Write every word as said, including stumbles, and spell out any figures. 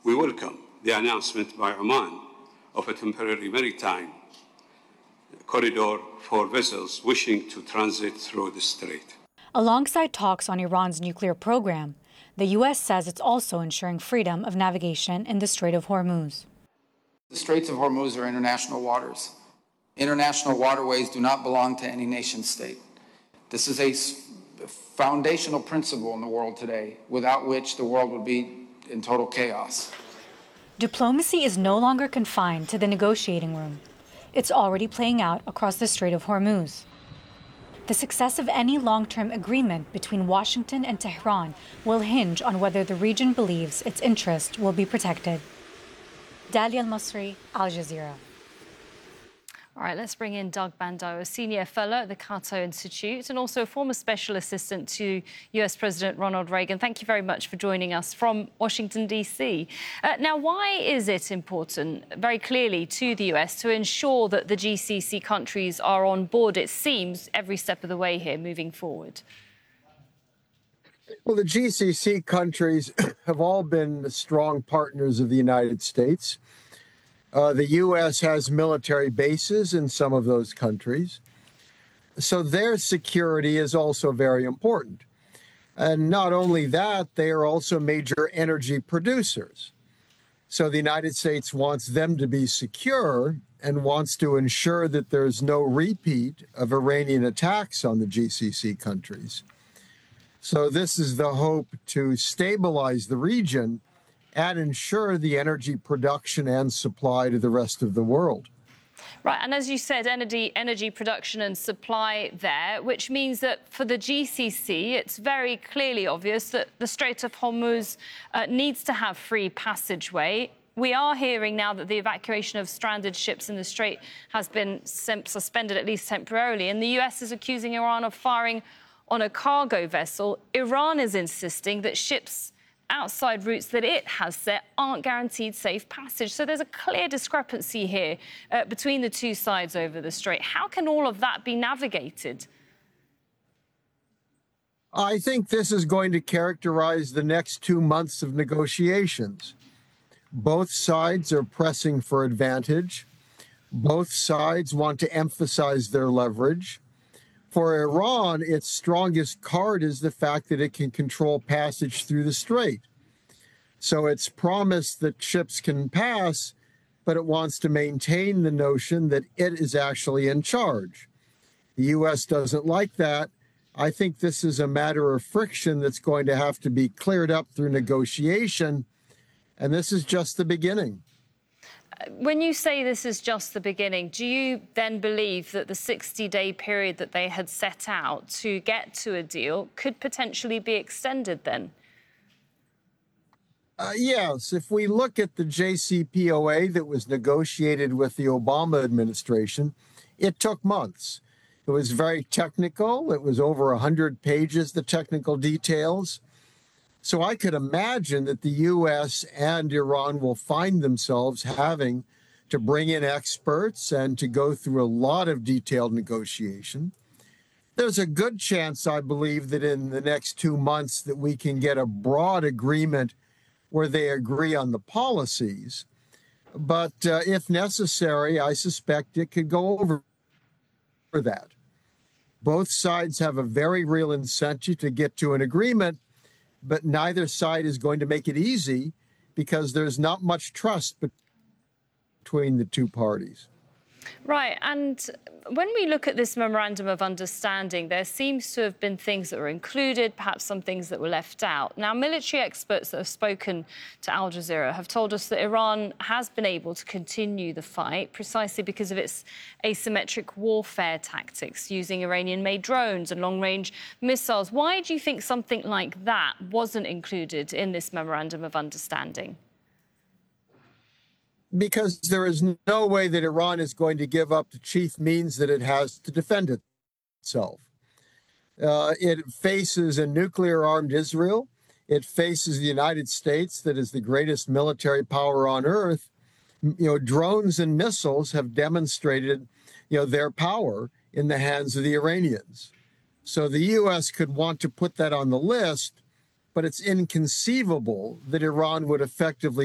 We welcome the announcement by Oman of a temporary maritime corridor for vessels wishing to transit through the strait. Alongside talks on Iran's nuclear program, the U S says it's also ensuring freedom of navigation in the Strait of Hormuz. The Straits of Hormuz are international waters. International waterways do not belong to any nation state. This is a foundational principle in the world today, without which the world would be in total chaos. Diplomacy is no longer confined to the negotiating room. It's already playing out across the Strait of Hormuz. The success of any long-term agreement between Washington and Tehran will hinge on whether the region believes its interests will be protected. Dalia Al-Masri, Al Jazeera. All right, let's bring in Doug Bandow, a senior fellow at the Cato Institute and also a former special assistant to U S President Ronald Reagan. Thank you very much for joining us from Washington, D C. Uh, now, why is it important, very clearly, to the U S to ensure that the G C C countries are on board, it seems, every step of the way here moving forward? Well, the G C C countries have all been strong partners of the United States. Uh, the U S has military bases in some of those countries, so their security is also very important. And not only that, they are also major energy producers. So the United States wants them to be secure and wants to ensure that there's no repeat of Iranian attacks on the G C C countries. So this is the hope to stabilize the region and ensure the energy production and supply to the rest of the world. Right, and as you said, energy, energy production and supply there, which means that for the G C C, it's very clearly obvious that the Strait of Hormuz uh, needs to have free passageway. We are hearing now that the evacuation of stranded ships in the Strait has been suspended, at least temporarily, and the U S is accusing Iran of firing on a cargo vessel. Iran is insisting that ships outside routes that it has set aren't guaranteed safe passage. So there's a clear discrepancy here uh, between the two sides over the strait. How can all of that be navigated? I think this is going to characterize the next two months of negotiations. Both sides are pressing for advantage. Both sides want to emphasize their leverage. For Iran, its strongest card is the fact that it can control passage through the strait. So it's promised that ships can pass, but it wants to maintain the notion that it is actually in charge. The U S doesn't like that. I think this is a matter of friction that's going to have to be cleared up through negotiation, and this is just the beginning. When you say this is just the beginning, do you then believe that the sixty-day period that they had set out to get to a deal could potentially be extended then? Uh, yes. If we look at the J C P O A that was negotiated with the Obama administration, it took months. It was very technical. It was over one hundred pages, the technical details. So I could imagine that the U S and Iran will find themselves having to bring in experts and to go through a lot of detailed negotiation. There's a good chance, I believe, that in the next two months that we can get a broad agreement where they agree on the policies. But uh, if necessary, I suspect it could go over for that. Both sides have a very real incentive to get to an agreement, but neither side is going to make it easy because there's not much trust between the two parties. Right. And when we look at this memorandum of understanding, there seems to have been things that were included, perhaps some things that were left out. Now, military experts that have spoken to Al Jazeera have told us that Iran has been able to continue the fight precisely because of its asymmetric warfare tactics, using Iranian-made drones and long-range missiles. Why do you think something like that wasn't included in this memorandum of understanding? Because there is no way that Iran is going to give up the chief means that it has to defend itself. Uh, it faces a nuclear-armed Israel. It faces the United States, that is the greatest military power on earth. You know, drones and missiles have demonstrated, you know, their power in the hands of the Iranians. So the U S could want to put that on the list, but it's inconceivable that Iran would effectively